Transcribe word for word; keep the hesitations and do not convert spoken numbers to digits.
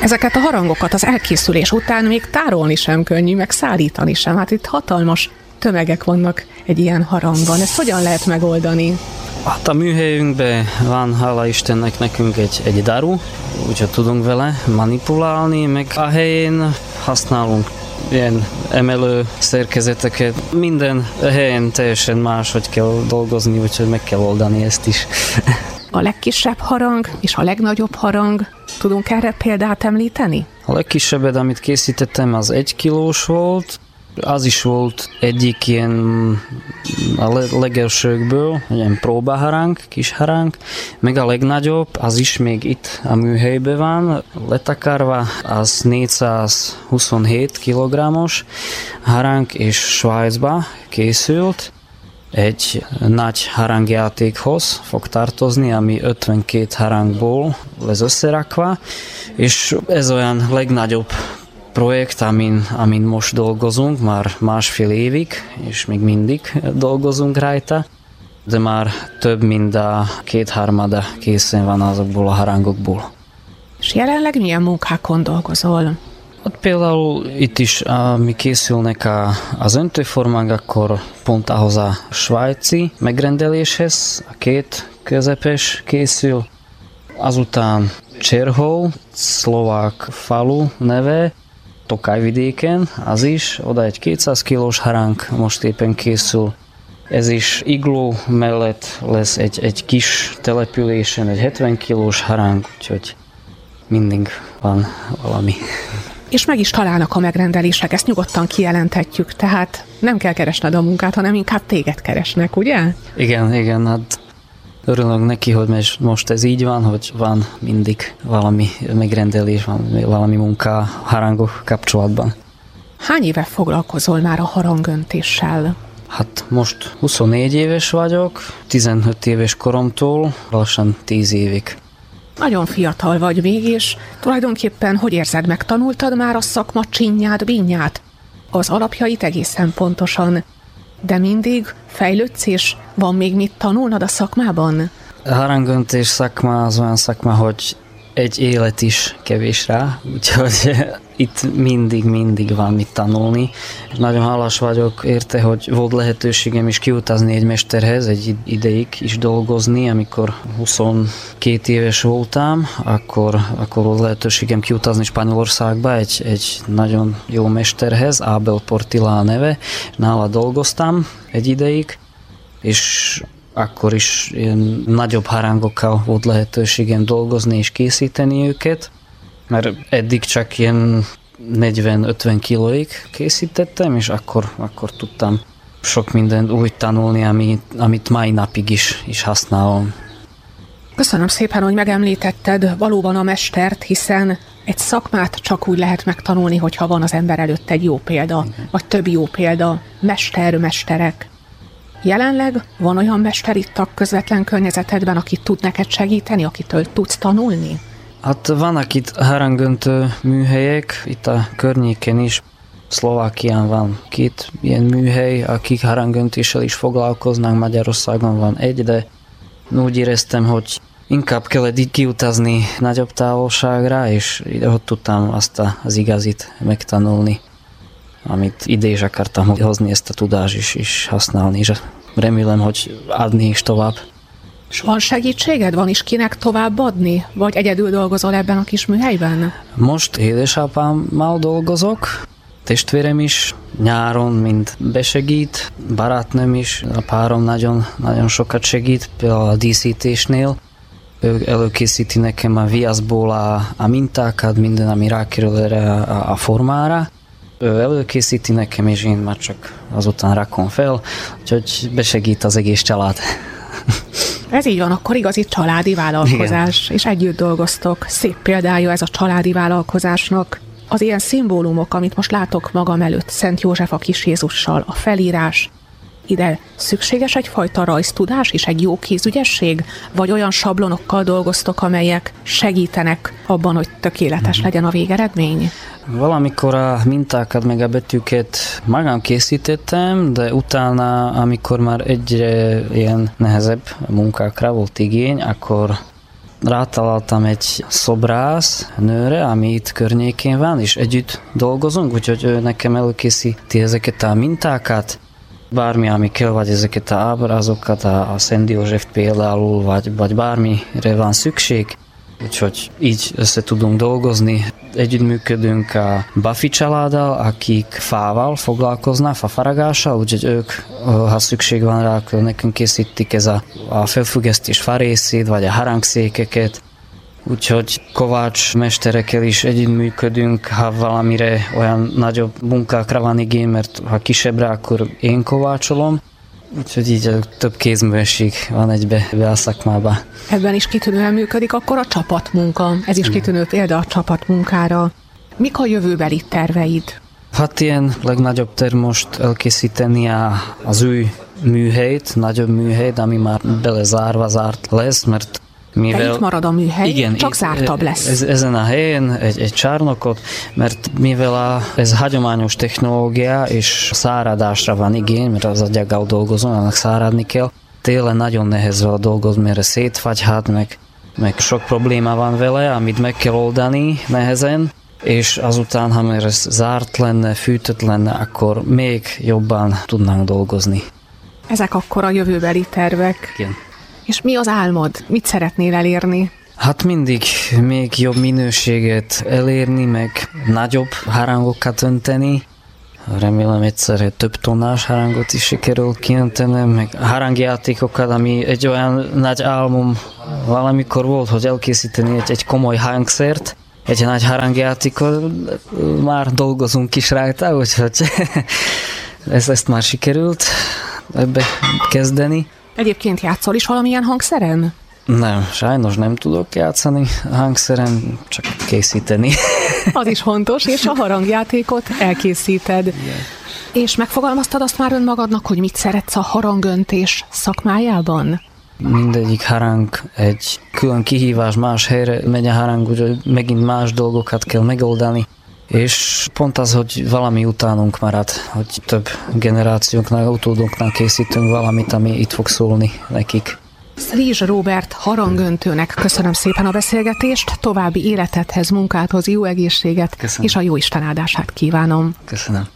Ezeket a harangokat az elkészülés után még tárolni sem könnyű, meg szállítani sem. Hát itt hatalmas tömegek vannak egy ilyen harangban. Ezt hogyan lehet megoldani? Hát a műhelyünkben van, hála Istennek, nekünk egy, egy daru, úgyhogy tudunk vele manipulálni, meg a helyén használunk ilyen emelő szerkezeteket. Minden helyen teljesen máshogy kell dolgozni, úgyhogy meg kell oldani ezt is. A legkisebb harang és a legnagyobb harang, tudunk erre példát említeni? A legkisebbet, amit készítettem, az egy kilós volt. Az is volt egyik ilyen a legelsőkből, ilyen próbaharang, kis harang, meg a legnagyobb, az is még itt a műhelyben van, letakarva, az négyszázhuszonhét kilogrammos harang, és Svájcba készült. Egy nagy harangjátékhoz fog tartozni, ami ötvenkét harangból lesz összerakva, és ez olyan legnagyobb projekt, amin, amin most dolgozunk, már másfél évig, és még mindig dolgozunk rajta, de már több mint a kétharmada készen van azokból a harangokból. És jelenleg milyen munkákon dolgozol? Ott például itt is, ami készülnek a, az öntőformák, akkor pont ahhoz a svájci megrendeléshez, a két közepes készül. Azután Cserhov, szlovák falu neve, Tokajvidéken, az is, oda egy kétszáz kilós harang most éppen készül. Ez is igló mellett lesz egy, egy kis településen, egy hetven kilós harang, úgyhogy mindig van valami. És meg is találnak a megrendelések, ezt nyugodtan kijelenthetjük, tehát nem kell keresned a munkát, hanem inkább téged keresnek, ugye? Igen, igen, hát örülök neki, hogy most ez így van, hogy van mindig valami megrendelés, van valami munka harangok kapcsolatban. Hány éve foglalkozol már a harangöntéssel? Hát most huszonnégy éves vagyok, tizenöt éves koromtól lassan tíz évig. Nagyon fiatal vagy még, és tulajdonképpen hogy érzed, megtanultad már a szakma csinyát, bínyát? Az alapjait egészen pontosan. De mindig fejlődsz, és van még mit tanulnod a szakmában? A harangöntés szakma az olyan szakma, hogy egy élet is kevés rá, úgyhogy itt mindig-mindig van mit tanulni. Nagyon hálás vagyok érte, hogy volt lehetőségem is kiutazni egy mesterhez, egy ideig is dolgozni, amikor huszonkét éves voltam, akkor, akkor volt lehetőségem kiutazni Spanyolországba egy, egy nagyon jó mesterhez, Abel Portilla a neve, nála dolgoztam egy ideig, és akkor is ilyen nagyobb harangokkal volt lehetőségem dolgozni és készíteni őket, mert eddig csak ilyen negyven-ötven kilóig készítettem, és akkor, akkor tudtam sok mindent úgy tanulni, amit, amit mai napig is, is használom. Köszönöm szépen, hogy megemlítetted valóban a mestert, hiszen egy szakmát csak úgy lehet megtanulni, hogyha van az ember előtt egy jó példa, igen, vagy több jó példa, mester, mesterek. Jelenleg van olyan mester itt a közvetlen környezetedben, aki tud neked segíteni, akitől tudsz tanulni? Hát vannak itt harangöntő műhelyek, itt a környéken is. Szlovákián van két ilyen műhely, akik harangöntéssel is foglalkoznak, Magyarországon van egy, de úgy éreztem, hogy inkább kellett így kiutazni nagyobb távolságra, és ott tudtam azt az igazit megtanulni, amit ide is akartam hozni, ezt a tudást is, is használni, és remélem, hogy adni is tovább. És van segítséged? Van is kinek tovább adni? Vagy egyedül dolgozol ebben a kis műhelyben? Most édesapámmal dolgozok, testvérem is nyáron mind besegít, barátnőm is, a párom nagyon, nagyon sokat segít, például a díszítésnél. Ő előkészíti nekem a viaszból a, a mintákat, minden, ami rákerül erre a, a formára. Ő előkészíti nekem, és én már csak azután rakom fel, úgyhogy besegít az egész család. Ez így van, akkor igazi családi vállalkozás, igen, és együtt dolgoztok. Szép példája ez a családi vállalkozásnak. Az ilyen szimbólumok, amit most látok magam előtt, Szent József a Kis Jézussal, a felírás, ide szükséges egyfajta rajztudás és egy jó kézügyesség? Vagy olyan sablonokkal dolgoztok, amelyek segítenek abban, hogy tökéletes legyen a végeredmény? Valamikor a mintákat meg a betűket magam készítettem, de utána, amikor már egyre ilyen nehezebb munkákra volt igény, akkor rátaláltam egy szobrász nőre, ami itt környékén van, és együtt dolgozunk, úgyhogy ő nekem előkészíti ezeket a mintákat, bármi, ami kell, vagy ezeket a ábrázokat, a, a Szent József például, vagy, vagy bármire van szükség. Úgyhogy így össze tudunk dolgozni. Együttműködünk a Buffy családdal, akik fával foglalkoznak, fafaragással, úgyhogy ők, ha szükség van rá, akkor nekünk készítik ez a, a felfüggesztés farészét, vagy a harangszékeket. Úgyhogy kovács mesterekkel is együttműködünk, ha valamire olyan nagyobb munkákra van igény, mert ha kisebbre, akkor én kovácsolom. Úgyhogy így több kézművesség van egybe be a szakmába. Ebben is kitűnően működik akkor a csapatmunka. Ez is kitűnő példa a csapatmunkára. Mik a jövőbeli terveid? Hát ilyen legnagyobb terv most elkészíteni a, az új műhelyt, nagyobb műhelyt, ami már belezárva zárt lesz, mert mivel... De itt marad a műhely, igen, csak zártabb lesz. Ez, ezen a helyen egy, egy csarnokot, mert mivel a, ez hagyományos technológia és száradásra van igény, mert az agyaggal dolgozom, annak száradni kell. Télen nagyon nehéz vele dolgozni, mert szétfagyhat, meg, meg sok probléma van vele, amit meg kell oldani nehezen, és azután, ha már ez zárt lenne, fűtött lenne, akkor még jobban tudnánk dolgozni. Ezek akkor a jövőbeli tervek. Igen. És mi az álmod? Mit szeretnél elérni? Hát mindig még jobb minőséget elérni, meg nagyobb harangokat önteni. Remélem egyszer több tonnás harangot is sikerül kiöntenem, meg harangjátékokat, ami egy olyan nagy álmom valamikor volt, hogy elkészíteni egy, egy komoly hangszert, egy nagy harangjátékot, már dolgozunk is rajta, úgyhogy ezt, ezt már sikerült ebbe kezdeni. Egyébként játszol is valamilyen hangszeren? Nem, sajnos nem tudok játszani hangszeren, csak készíteni. Az is fontos, és a harangjátékot elkészíted. Igen. És megfogalmaztad azt már önmagadnak, hogy mit szeretsz a harangöntés szakmájában? Mindegyik harang egy külön kihívás, más helyre megy a harang, úgyhogy megint más dolgokat kell megoldani. És pont az, hogy valami utánunk marad, hogy több generációknál, utódunknál készítünk valamit, ami itt fog szólni nekik. Szrízs Róbert harangöntőnek köszönöm szépen a beszélgetést, további életedhez, munkádhoz jó egészséget, köszönöm. És a jóisten áldását kívánom. Köszönöm.